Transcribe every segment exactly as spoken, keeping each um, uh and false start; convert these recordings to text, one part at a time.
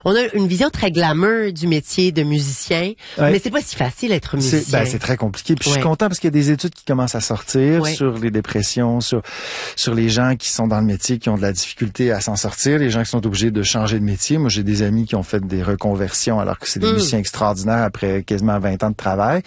On a une vision très glamour du métier de musicien, ouais. mais c'est pas si facile d'être musicien. C'est, ben, c'est très compliqué. Puis ouais. je suis content parce qu'il y a des études qui commencent à sortir ouais. sur les dépressions, sur sur les gens qui sont dans le métier, qui ont de la difficulté à s'en sortir, les gens qui sont obligés de changer de métier. Moi, j'ai des amis qui ont fait des reconversions alors que c'est des mmh. musiciens extraordinaires après quasiment vingt ans de travail.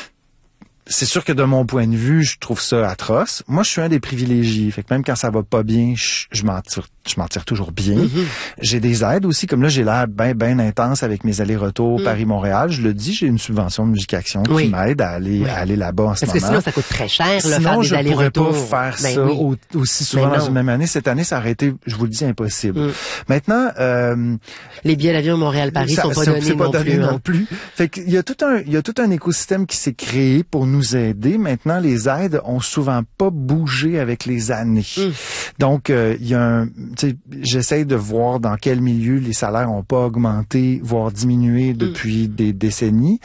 C'est sûr que de mon point de vue, je trouve ça atroce. Moi, je suis un des privilégiés. Fait que même quand ça va pas bien, je, je m'en tire, je m'en tire toujours bien. Mm-hmm. J'ai des aides aussi. Comme là, j'ai l'air bien, bien intense avec mes allers-retours mm. Paris-Montréal. Je le dis, j'ai une subvention de Musication oui. qui m'aide à aller, oui. à aller là-bas en Parce ce moment. Parce que sinon, ça coûte très cher, là, sinon, faire des allers-retours. Sinon, je pourrais pas faire ben ça oui. au, aussi souvent ben dans une même année. Cette année, ça aurait été, je vous le dis, impossible. Mm. Maintenant, euh, les billets d'avion Montréal-Paris sont pas donnés c'est pas non donné plus. non hein. plus. Fait qu'il y a tout un, il y a tout un écosystème qui s'est créé pour nous aider. Maintenant, les aides ont souvent pas bougé avec les années. Mm. Donc, euh, il y a un, tu sais, j'essaie de voir dans quel milieu les salaires ont pas augmenté, voire diminué depuis mm. des décennies.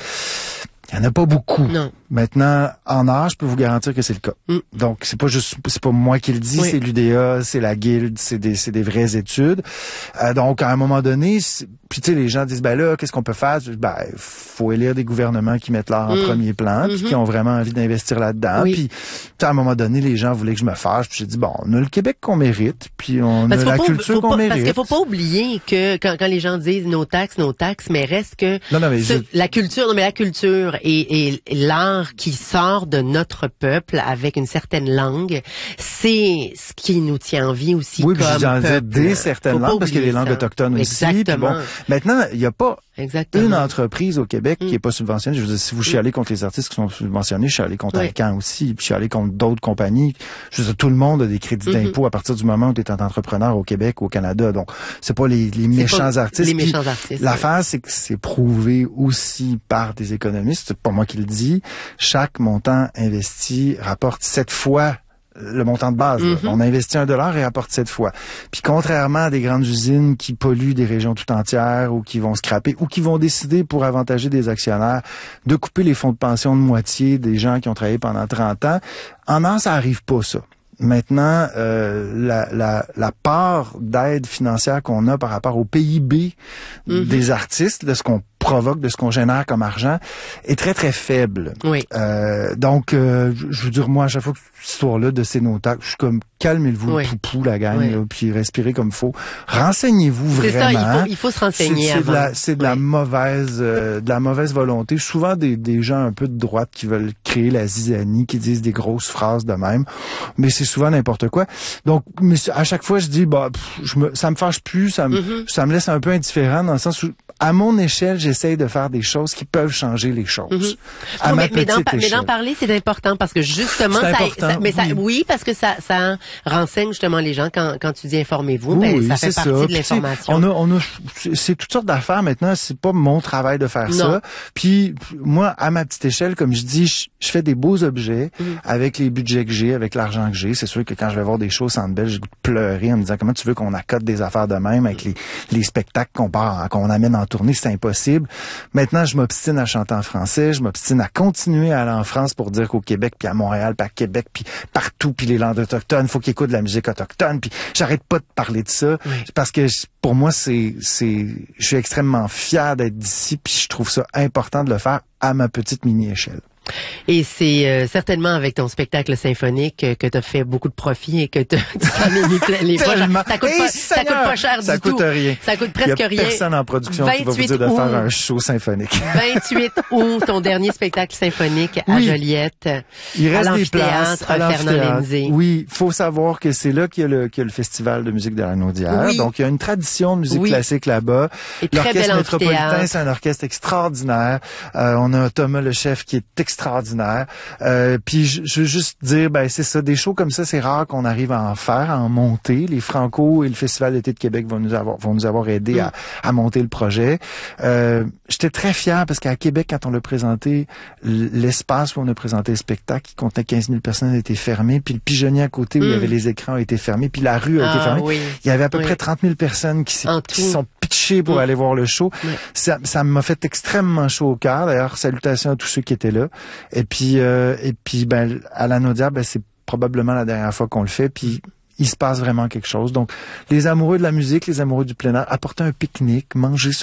Il y en a pas beaucoup. Non. Maintenant, en art, je peux vous garantir que c'est le cas. Mm. Donc, c'est pas juste, c'est pas moi qui le dis, oui. c'est l'U D A, c'est la Guilde, c'est des, c'est des vraies études. Euh, donc, à un moment donné, puis tu sais, les gens disent, ben là, qu'est-ce qu'on peut faire? Ben, faut élire des gouvernements qui mettent l'art en mm. premier plan, mm-hmm. puis qui ont vraiment envie d'investir là-dedans. Oui. Puis, à un moment donné, les gens voulaient que je me fâche, puis j'ai dit, bon, on a le Québec qu'on mérite, puis on parce a la pas, culture qu'on pas, mérite. Parce qu'il faut pas oublier que quand, quand les gens disent nos taxes, nos taxes, mais reste que non, non, mais ce, je... la culture, non mais la culture et, et l'art qui sort de notre peuple avec une certaine langue, c'est ce qui nous tient en vie aussi oui, comme puis j'en peuple. dis des certaines langues parce qu'il y a les langues ça. autochtones Exactement. aussi. Puis bon, maintenant, il n'y a pas Exactement. une entreprise au Québec mm. qui est pas subventionnée. Je veux dire, si vous mm. chialez contre les artistes qui sont subventionnés, je suis allé contre oui. Alcan aussi, puis je suis allé contre d'autres compagnies. Je veux dire, tout le monde a des crédits mm-hmm. d'impôt à partir du moment où tu es un entrepreneur au Québec ou au Canada. Donc, c'est pas les, les méchants artistes. Les méchants artistes. L'affaire, c'est que c'est prouvé aussi par des économistes. C'est pas moi qui le dis. Chaque montant investi rapporte sept fois le montant de base. Mm-hmm. On investit un dollar et apporte sept fois. Puis contrairement à des grandes usines qui polluent des régions tout entières ou qui vont scraper ou qui vont décider pour avantager des actionnaires de couper les fonds de pension de moitié des gens qui ont travaillé pendant trente ans, en art, ça arrive pas, ça. Maintenant, euh, la, la, la part d'aide financière qu'on a par rapport au P I B mm-hmm. des artistes, de ce qu'on provoque, de ce qu'on génère comme argent, est très, très faible. Oui. Euh, donc, euh, je veux dire, moi, à chaque fois que cette histoire-là de ces notables, je suis comme, calmez-vous oui. le poupou, la gang, oui. là, puis respirez comme faut. Renseignez-vous c'est vraiment. Ça, il faut, il faut se renseigner c'est, c'est avant. De la, c'est de oui. la mauvaise, euh, de la mauvaise volonté. Souvent des, des gens un peu de droite qui veulent créer la zizanie, qui disent des grosses phrases de même, mais c'est souvent n'importe quoi. Donc, mais à chaque fois, je dis, bah, pff, je me, ça me fâche plus, ça me, mm-hmm. ça me laisse un peu indifférent dans le sens où, à mon échelle, j'essaye de faire des choses qui peuvent changer les choses. Mm-hmm. À non, ma mais, mais, d'en, petite mais d'en parler, c'est important parce que justement, c'est ça, important, ça, mais ça, oui. oui, parce que ça, ça renseigne justement les gens quand, quand tu dis informez-vous, oui, ben, oui, ça fait partie ça. de l'information. On a, on a, c'est toutes sortes d'affaires maintenant. C'est pas mon travail de faire non. ça. Puis moi, à ma petite échelle, comme je dis, je, je fais des beaux objets mm. avec les budgets que j'ai, avec l'argent que j'ai. C'est sûr que quand je vais voir des choses Centre Bell, j'ai goût de pleurer en me disant comment tu veux qu'on accote des affaires de même avec les, les spectacles qu'on part, qu'on amène en tournée, c'est impossible. Maintenant, je m'obstine à chanter en français, je m'obstine à continuer à aller en France pour dire qu'au Québec, puis à Montréal, puis à Québec, puis partout, puis les langues autochtones, faut qu'ils écoutent de la musique autochtone, puis j'arrête pas de parler de ça oui. parce que pour moi, c'est, c'est, je suis extrêmement fier d'être d'ici, puis je trouve ça important de le faire à ma petite mini-échelle. Et c'est euh, certainement avec ton spectacle symphonique euh, que tu as fait beaucoup de profit et que tu as mis plein les poches. Ça coûte, pas, ça coûte pas cher ça du coûte tout. rien. Ça coûte presque rien. Il y a personne en production qui va vous dire de août, faire un show symphonique. vingt-huit août, ton dernier spectacle symphonique à oui. Joliette. Il reste des places à Fernand Oui, faut savoir que c'est là qu'il y a le, qu'il y a le festival de musique de la Naudière. Oui. Donc, il y a une tradition de musique oui. classique là-bas. Et l'orchestre métropolitain, c'est un orchestre extraordinaire. Euh, on a Thomas le chef qui est extraordinaire. Euh, puis je, je veux juste dire, ben c'est ça, des shows comme ça, c'est rare qu'on arrive à en faire, à en monter. Les Franco et le Festival d'été de Québec vont nous avoir vont nous avoir aidé mm. à, à monter le projet. Euh, j'étais très fier parce qu'à Québec, quand on l'a présenté, l'espace où on a présenté le spectacle, qui contenait quinze mille personnes, a été fermé. Puis le pigeonnier à côté où mm. il y avait les écrans a été fermé. Puis la rue a ah, été fermée. Oui. Il y avait à peu oui. près trente mille personnes qui, qui sont pitchées pour mm. aller voir le show. Mm. Ça, ça m'a fait extrêmement chaud au cœur. D'ailleurs, salutations à tous ceux qui étaient là. Et puis, euh, et puis, ben, à la Naudière, ben, c'est probablement la dernière fois qu'on le fait. Puis, il se passe vraiment quelque chose. Donc, les amoureux de la musique, les amoureux du plein air, apportez un pique-nique, mangez